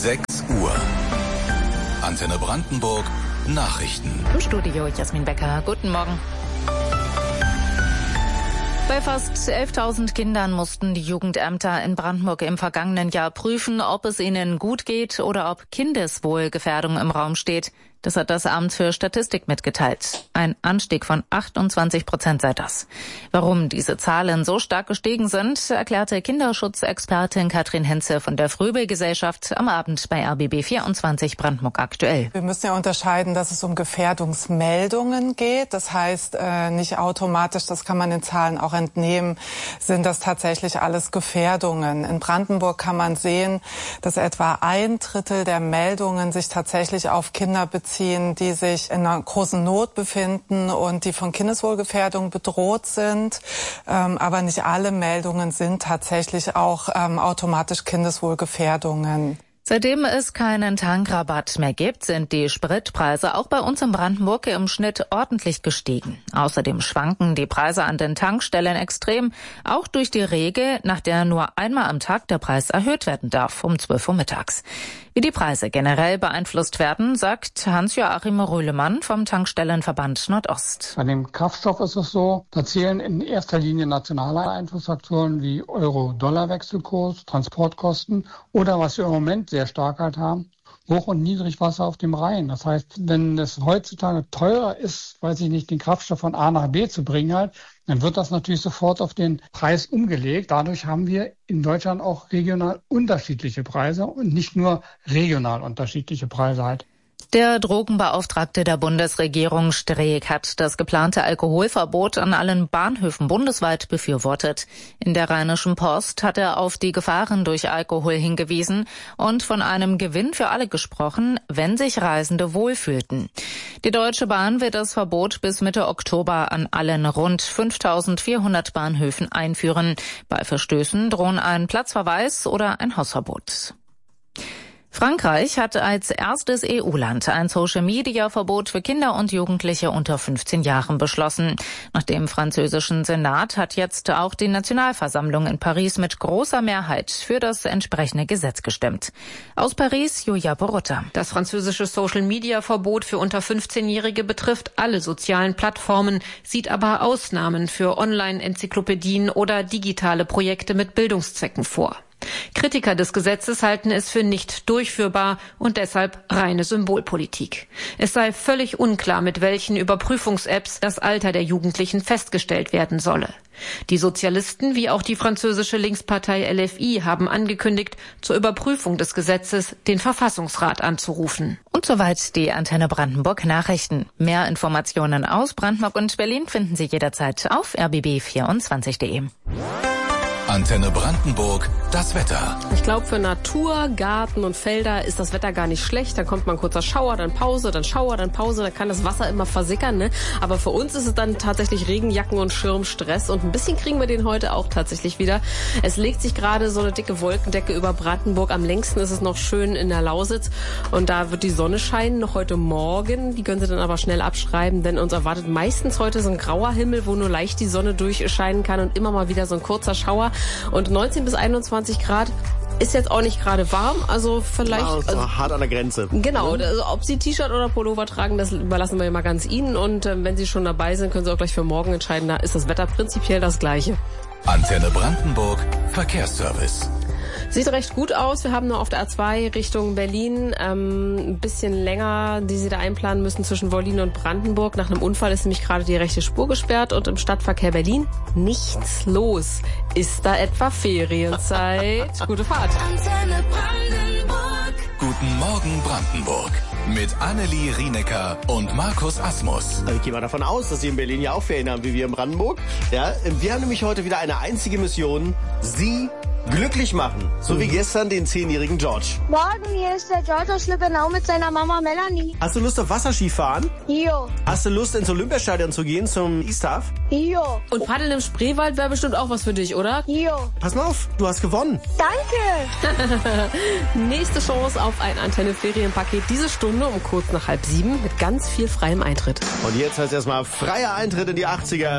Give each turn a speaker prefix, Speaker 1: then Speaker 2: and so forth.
Speaker 1: 6 Uhr. Antenne Brandenburg Nachrichten.
Speaker 2: Im Studio Jasmin Becker. Guten Morgen. Bei fast 11.000 Kindern mussten die Jugendämter in Brandenburg im vergangenen Jahr prüfen, ob es ihnen gut geht oder ob Kindeswohlgefährdung im Raum steht. Das hat das Amt für Statistik mitgeteilt. Ein Anstieg von 28% sei das. Warum diese Zahlen so stark gestiegen sind, erklärte Kinderschutzexpertin Katrin Henze von der Fröbel-Gesellschaft am Abend bei RBB 24 Brandenburg aktuell.
Speaker 3: Wir müssen ja unterscheiden, dass es um Gefährdungsmeldungen geht. Das heißt nicht automatisch, das kann man den Zahlen auch entnehmen, sind das tatsächlich alles Gefährdungen. In Brandenburg kann man sehen, dass etwa 1/3 der Meldungen sich tatsächlich auf Kinder beziehen, die sich in einer großen Not befinden und die von Kindeswohlgefährdung bedroht sind. Aber nicht alle Meldungen sind tatsächlich auch automatisch Kindeswohlgefährdungen.
Speaker 2: Seitdem es keinen Tankrabatt mehr gibt, sind die Spritpreise auch bei uns in Brandenburg im Schnitt ordentlich gestiegen. Außerdem schwanken die Preise an den Tankstellen extrem, auch durch die Regel, nach der nur einmal am Tag der Preis erhöht werden darf, um 12 Uhr mittags. Wie die Preise generell beeinflusst werden, sagt Hans-Joachim Röhlemann vom Tankstellenverband Nordost.
Speaker 4: Bei dem Kraftstoff ist es so, da zählen in erster Linie nationale Einflussfaktoren wie Euro-Dollar-Wechselkurs, Transportkosten oder was wir im Moment sehr stark halt haben, Hoch- und Niedrigwasser auf dem Rhein. Das heißt, wenn es heutzutage teurer ist, weiß ich nicht, den Kraftstoff von A nach B zu bringen halt, dann wird das natürlich sofort auf den Preis umgelegt. Dadurch haben wir in Deutschland auch regional unterschiedliche Preise und nicht nur regional unterschiedliche Preise halt.
Speaker 2: Der Drogenbeauftragte der Bundesregierung Streeck hat das geplante Alkoholverbot an allen Bahnhöfen bundesweit befürwortet. In der Rheinischen Post hat er auf die Gefahren durch Alkohol hingewiesen und von einem Gewinn für alle gesprochen, wenn sich Reisende wohlfühlten. Die Deutsche Bahn wird das Verbot bis Mitte Oktober an allen rund 5.400 Bahnhöfen einführen. Bei Verstößen drohen ein Platzverweis oder ein Hausverbot. Frankreich hat als erstes EU-Land ein Social-Media-Verbot für Kinder und Jugendliche unter 15 Jahren beschlossen. Nach dem französischen Senat hat jetzt auch die Nationalversammlung in Paris mit großer Mehrheit für das entsprechende Gesetz gestimmt. Aus Paris, Julia Borutta.
Speaker 5: Das französische Social-Media-Verbot für unter 15-Jährige betrifft alle sozialen Plattformen, sieht aber Ausnahmen für Online-Enzyklopädien oder digitale Projekte mit Bildungszwecken vor. Kritiker des Gesetzes halten es für nicht durchführbar und deshalb reine Symbolpolitik. Es sei völlig unklar, mit welchen Überprüfungs-Apps das Alter der Jugendlichen festgestellt werden solle. Die Sozialisten wie auch die französische Linkspartei LFI haben angekündigt, zur Überprüfung des Gesetzes den Verfassungsrat anzurufen.
Speaker 2: Und soweit die Antenne Brandenburg Nachrichten. Mehr Informationen aus Brandenburg und Berlin finden Sie jederzeit auf rbb24.de.
Speaker 1: Antenne Brandenburg, das Wetter.
Speaker 6: Ich glaube, für Natur, Garten und Felder ist das Wetter gar nicht schlecht. Dann kommt mal ein kurzer Schauer, dann Pause, dann Schauer, dann Pause. Da kann das Wasser immer versickern, ne? Aber für uns ist es dann tatsächlich Regenjacken und Schirmstress. Und ein bisschen kriegen wir den heute auch tatsächlich wieder. Es legt sich gerade so eine dicke Wolkendecke über Brandenburg. Am längsten ist es noch schön in der Lausitz. Und da wird die Sonne scheinen, noch heute Morgen. Die können Sie dann aber schnell abschreiben, denn uns erwartet meistens heute so ein grauer Himmel, wo nur leicht die Sonne durchscheinen kann und immer mal wieder so ein kurzer Schauer. Und 19 bis 21 Grad ist jetzt auch nicht gerade warm, also vielleicht...
Speaker 7: Ja, also hart an der Grenze.
Speaker 6: Genau, also ob Sie T-Shirt oder Pullover tragen, das überlassen wir mal ganz Ihnen. Und wenn Sie schon dabei sind, können Sie auch gleich für morgen entscheiden, da ist das Wetter prinzipiell das gleiche.
Speaker 1: Antenne Brandenburg, Verkehrsservice.
Speaker 6: Sieht recht gut aus. Wir haben nur auf der A2 Richtung Berlin ein bisschen länger, die Sie da einplanen müssen zwischen Wollin und Brandenburg. Nach einem Unfall ist nämlich gerade die rechte Spur gesperrt und im Stadtverkehr Berlin nichts los. Ist da etwa Ferienzeit? Gute Fahrt.
Speaker 1: Antenne Brandenburg. Guten Morgen Brandenburg. Mit Annelie Rienecker und Markus Asmus.
Speaker 7: Also ich gehe mal davon aus, dass Sie in Berlin ja auch Ferien haben, wie wir in Brandenburg. Ja, wir haben nämlich heute wieder eine einzige Mission. Sie glücklich machen. So wie gestern den 10-jährigen George.
Speaker 8: Morgen, hier ist der George aus Lübbenau mit seiner Mama Melanie.
Speaker 7: Hast du Lust auf Wasserski fahren?
Speaker 8: Jo.
Speaker 7: Hast du Lust ins Olympiastadion zu gehen zum Eastaf?
Speaker 8: Jo.
Speaker 6: Und Paddeln im Spreewald wäre bestimmt auch was für dich, oder?
Speaker 8: Jo.
Speaker 7: Pass mal auf, du hast gewonnen.
Speaker 8: Danke.
Speaker 6: Nächste Chance auf ein Antenne-Ferienpaket diese Stunde um kurz nach 6:30 mit ganz viel freiem Eintritt.
Speaker 7: Und jetzt heißt erstmal freier Eintritt in die 80er.